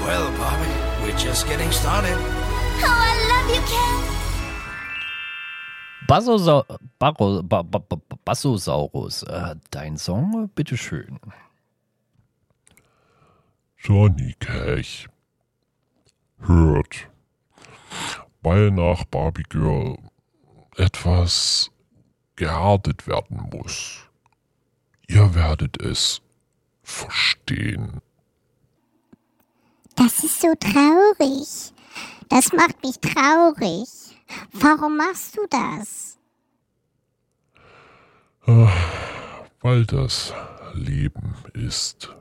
Well, Bobby, we're just getting started. Oh, I love you, Ken. Bassosaurus, dein Song, bitteschön. Johnny Cash hört, weil nach Barbie Girl etwas gehärtet werden muss. Ihr werdet es verstehen. Das ist so traurig. Das macht mich traurig. Warum machst du das? Weil das Leben ist.